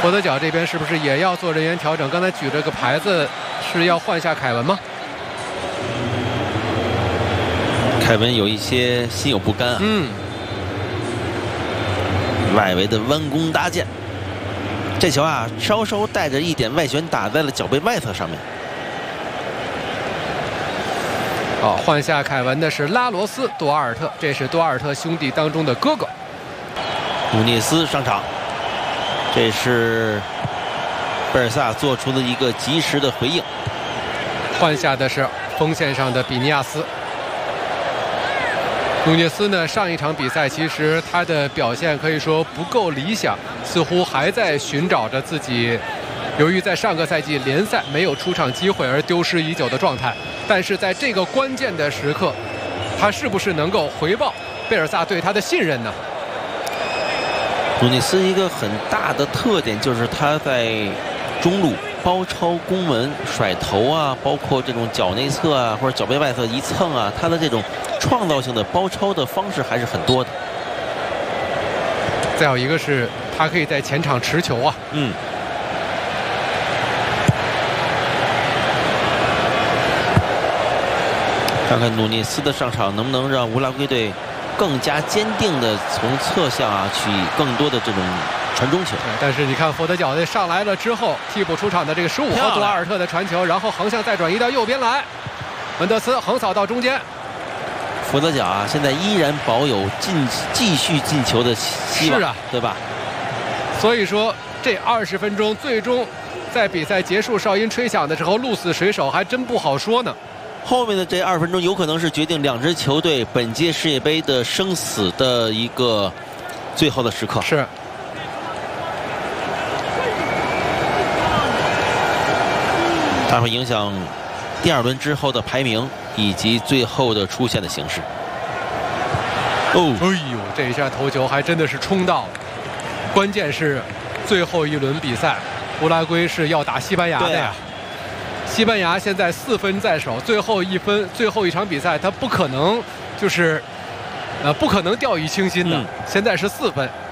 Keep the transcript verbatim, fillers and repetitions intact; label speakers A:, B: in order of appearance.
A: 佛得角这边是不是也要做人员调整？刚才举着个牌子，是要换下凯文吗？
B: 凯文有一些心有不甘啊。
A: 嗯。
B: 外围的弯弓搭箭，这球啊，稍稍带着一点外旋打在了脚背外侧上面。
A: 好，换下凯文的是拉罗斯·多阿尔特，这是多阿尔特兄弟当中的哥哥。
B: 努涅斯上场，这是贝尔萨做出了一个及时的回应。
A: 换下的是锋线上的比尼亚斯。努涅斯呢，上一场比赛其实他的表现可以说不够理想，似乎还在寻找着自己由于在上个赛季联赛没有出场机会而丢失已久的状态。但是在这个关键的时刻，他是不是能够回报贝尔萨对他的信任呢？
B: 努涅斯一个很大的特点就是他在中路包抄攻门、甩头啊，包括这种脚内侧啊或者脚背外侧一蹭啊，他的这种创造性的包抄的方式还是很多的。
A: 再有一个是他可以在前场持球啊。
B: 嗯。看看努涅斯的上场能不能让乌拉圭队更加坚定的从侧向啊去更多的这种传中球。
A: 但是你看佛得角队上来了之后，替补出场的这个十五号多阿尔特的传球，然后横向再转移到右边来，门德斯横扫到中间。
B: 佛得角啊，现在依然保有进继续进球的希望，
A: 是啊，
B: 对吧？
A: 所以说这二十分钟最终在比赛结束哨音吹响的时候，鹿死谁手还真不好说呢。
B: 后面的这二分钟有可能是决定两支球队本届世界杯的生死的一个最后的时刻。
A: 是。
B: 它会影响第二轮之后的排名以及最后的出现的形式。
A: 哦，哎呦，这一下头球还真的是冲到了。关键是最后一轮比赛，乌拉圭是要打西班牙的呀。西班牙现在四分在手，最后一分，最后一场比赛，他不可能就是，呃，不可能掉以轻心的。嗯、现在是四分，